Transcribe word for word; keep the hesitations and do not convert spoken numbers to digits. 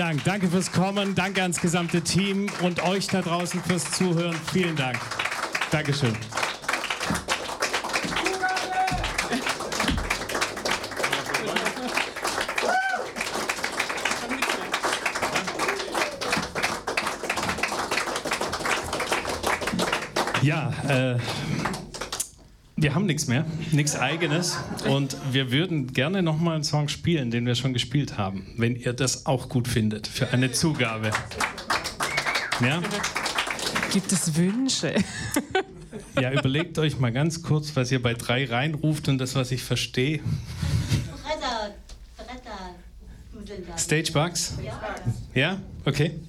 Dank. Danke fürs Kommen, danke ans gesamte Team und euch da draußen fürs Zuhören. Vielen Dank. Dankeschön. Ja, äh, wir haben nichts mehr, nichts Eigenes und wir würden gerne nochmal einen Song spielen, den wir schon gespielt haben, wenn ihr das auch gut findet, für eine Zugabe. Ja? Gibt es Wünsche? Ja, überlegt euch mal ganz kurz, was ihr bei drei reinruft und das, was ich verstehe. Bretter, Bretter. Stagebugs? Ja? Okay.